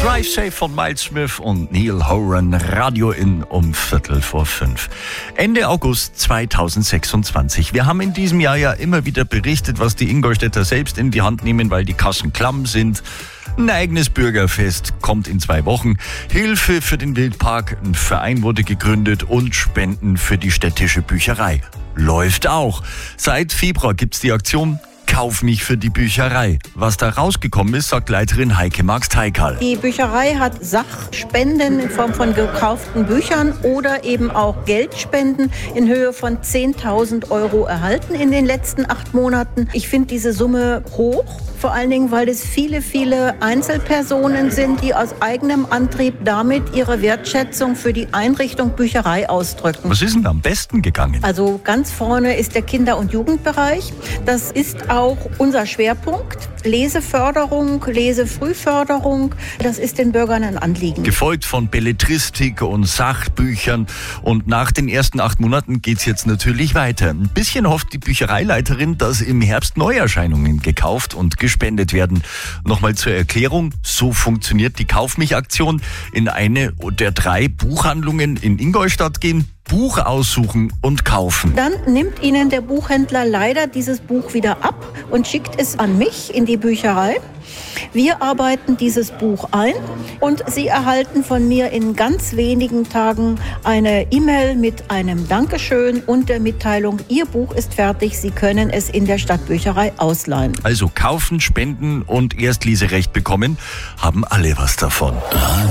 Drive Safe von Miles Smith und Neil Horan, Radio in um 4:45. Ende August 2026. Wir haben in diesem Jahr ja immer wieder berichtet, was die Ingolstädter selbst in die Hand nehmen, weil die Kassen klamm sind. Ein eigenes Bürgerfest kommt in 2 Wochen. Hilfe für den Wildpark, ein Verein wurde gegründet und Spenden für die städtische Bücherei. Läuft auch. Seit Februar gibt's die Aktion Kauf mich für die Bücherei. Was da rausgekommen ist, sagt Leiterin Heike Marx-Teikal. Die Bücherei hat Sachspenden in Form von gekauften Büchern oder eben auch Geldspenden in Höhe von 10.000 € erhalten in den letzten 8 Monaten. Ich finde diese Summe hoch, vor allen Dingen, weil es viele, viele Einzelpersonen sind, die aus eigenem Antrieb damit ihre Wertschätzung für die Einrichtung Bücherei ausdrücken. Was ist denn am besten gegangen? Also ganz vorne ist der Kinder- und Jugendbereich. Das ist auch unser Schwerpunkt. Leseförderung, Lesefrühförderung, das ist den Bürgern ein Anliegen. Gefolgt von Belletristik und Sachbüchern. Und nach den ersten 8 Monaten geht's jetzt natürlich weiter. Ein bisschen hofft die Büchereileiterin, dass im Herbst Neuerscheinungen gekauft und gespendet werden. Nochmal zur Erklärung, so funktioniert die Kauf mich-Aktion. In eine der 3 Buchhandlungen in Ingolstadt gehen, Buch aussuchen und kaufen. Dann nimmt Ihnen der Buchhändler leider dieses Buch wieder ab und schickt es an mich in die Bücherei. Wir arbeiten dieses Buch ein und Sie erhalten von mir in ganz wenigen Tagen eine E-Mail mit einem Dankeschön und der Mitteilung, Ihr Buch ist fertig, Sie können es in der Stadtbücherei ausleihen. Also kaufen, spenden und Erstleserecht bekommen, haben alle was davon.